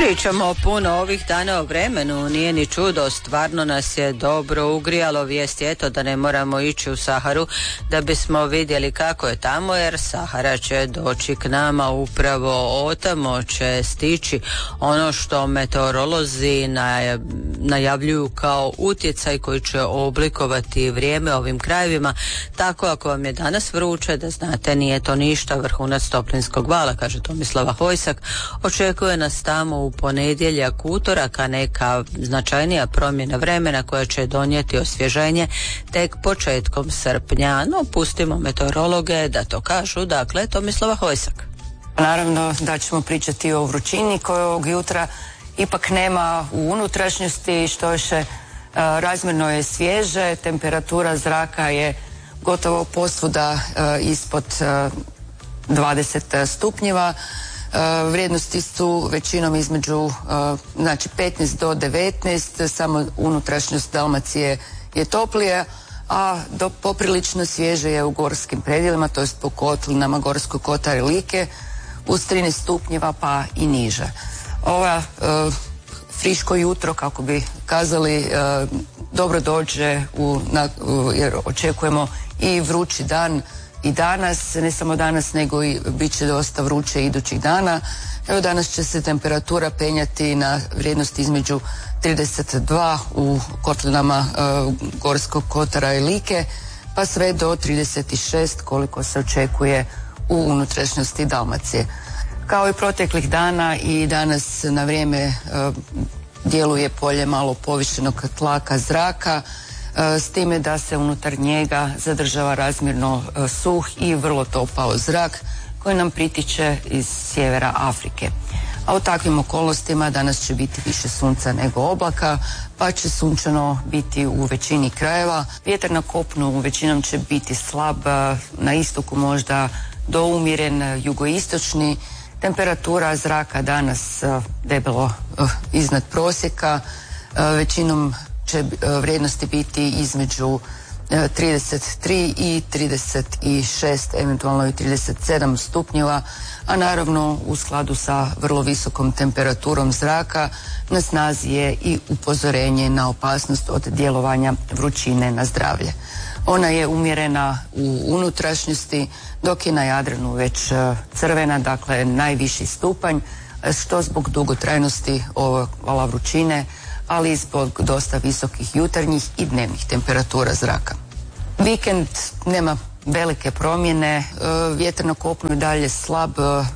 Pričamo puno ovih dana o vremenu, nije ni čudo, stvarno nas je dobro ugrijalo. Vijest je to da ne moramo ići u Saharu da bismo vidjeli kako je tamo, jer Sahara će doći k nama, upravo otamo će stići ono što meteorolozi najavljuju kao utjecaj koji će oblikovati vrijeme ovim krajevima. Tako ako vam je danas vruće, da znate nije to ništa, vrhunac toplinskog vala, kaže Tomislava Hojsak. Očekuje nas tamo u ponedjeljak, utorak, a neka značajnija promjena vremena koja će donijeti osvježenje tek početkom srpnja. No, pustimo meteorologe da to kažu. Dakle, Tomislava Hojsak. Naravno da ćemo pričati o vrućini koju ovog jutra ipak nema u unutrašnjosti, što više razmjerno je svježe, temperatura zraka je gotovo posvuda ispod 20 stupnjeva. Vrijednosti su većinom između 15 do 19, samo unutrašnjost Dalmacije je toplije, a poprilično svježe je u gorskim predjelima, to jest po kotlinama Gorskog kotara i Like, uz 13 stupnjeva pa i niže. Ova friško jutro, kako bi kazali, dobro dođe jer očekujemo i vrući dan i danas, ne samo danas, nego i bit će dosta vruće idućih dana. Evo, danas će se temperatura penjati na vrijednosti između 32 u kotlinama Gorskog kotara i Like, pa sve do 36 koliko se očekuje u unutrašnjosti Dalmacije. Kao i proteklih dana i danas na vrijeme djeluje polje malo povišenog tlaka zraka, s time da se unutar njega zadržava razmjerno suh i vrlo topao zrak koji nam pritiče iz sjevera Afrike. A u takvim okolnostima danas će biti više sunca nego oblaka, pa će sunčano biti u većini krajeva. Vjetar na kopnu većinom će biti slab, na istoku možda do umjeren jugoistočni. Temperatura zraka danas debelo iznad prosjeka, većinom će vrijednosti biti između 33 i 36, eventualno i 37 stupnjeva, a naravno u skladu sa vrlo visokom temperaturom zraka na snazi je i upozorenje na opasnost od djelovanja vrućine na zdravlje. Ona je umjerena u unutrašnjosti, dok je na Jadranu već crvena, dakle najviši stupanj, što zbog dugotrajnosti vala vrućine, ali i zbog dosta visokih jutarnjih i dnevnih temperatura zraka. Vikend nema velike promjene, vjetar na kopnu je dalje slab,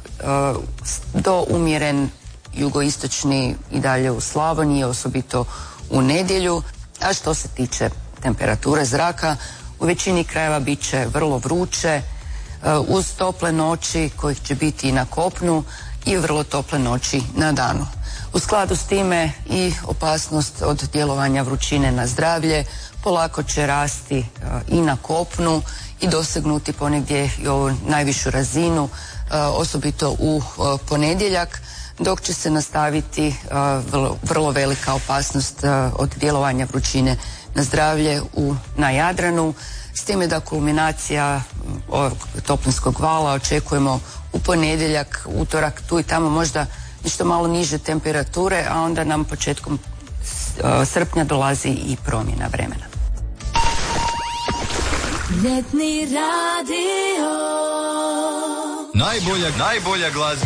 do umjeren jugoistočni i dalje u Slavoniji, osobito u nedjelju. A što se tiče temperature zraka, u većini krajeva bit će vrlo vruće, uz tople noći kojih će biti i na kopnu i vrlo tople noći na danu. U skladu s time i opasnost od djelovanja vrućine na zdravlje polako će rasti i na kopnu i dosegnuti ponegdje i ovu najvišu razinu, osobito u ponedjeljak, dok će se nastaviti vrlo velika opasnost od djelovanja vrućine na zdravlje na Jadranu, s time da kulminacija ovog toplinskog vala očekujemo u ponedjeljak, utorak, tu i tamo možda nešto malo niže temperature, a onda nam početkom srpnja dolazi i promjena vremena. Ljetni radio. Najbolja glazba